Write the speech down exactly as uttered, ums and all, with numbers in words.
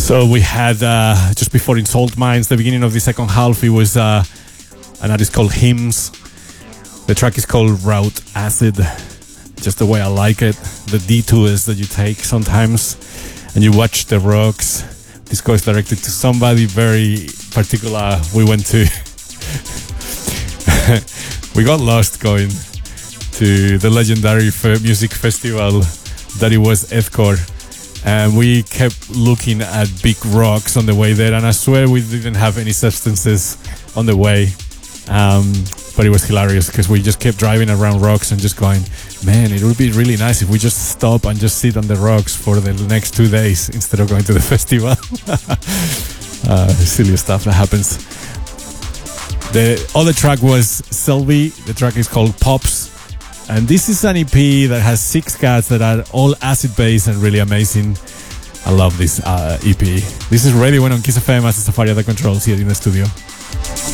So we had, uh, just before in Salt Mines, the beginning of the second half, it was uh, an artist called Hymns. The track is called Route Acid, just the way I like it. The detours that you take sometimes, and you watch the rocks. This goes directed to somebody very particular. We went to, we got lost going to the legendary f- music festival that it was Ethcore. And we kept looking at big rocks on the way there, and I swear we didn't have any substances on the way. Um, but it was hilarious because we just kept driving around rocks and just going, man, it would be really nice if we just stop and just sit on the rocks for the next two days instead of going to the festival. uh, silly stuff that happens. The other track was Selby. The track is called Pops. And this is an E P that has six cuts that are all acid-based and really amazing. I love this uh, E P. This is Radio One on Kiss F M as Safari at the controls here in the studio.